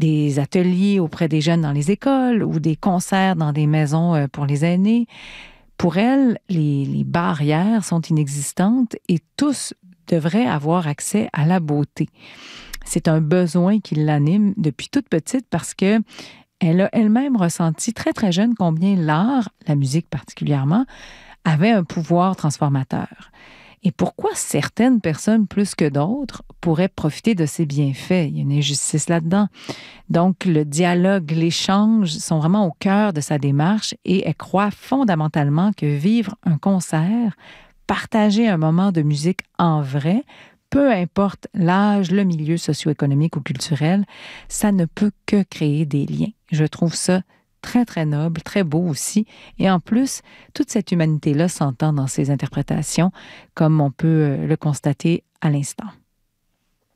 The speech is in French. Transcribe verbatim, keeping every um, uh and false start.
des ateliers auprès des jeunes dans les écoles ou des concerts dans des maisons pour les aînés. Pour elle, les, les barrières sont inexistantes et tous devraient avoir accès à la beauté. C'est un besoin qui l'anime depuis toute petite parce que elle a elle-même ressenti très, très jeune combien l'art, la musique particulièrement, avait un pouvoir transformateur. Et pourquoi certaines personnes, plus que d'autres, pourraient profiter de ces bienfaits? Il y a une injustice là-dedans. Donc, le dialogue, l'échange sont vraiment au cœur de sa démarche et elle croit fondamentalement que vivre un concert, partager un moment de musique en vrai, peu importe l'âge, le milieu socio-économique ou culturel, ça ne peut que créer des liens. Je trouve ça très, très noble, très beau aussi. Et en plus, toute cette humanité-là s'entend dans ses interprétations, comme on peut le constater à l'instant.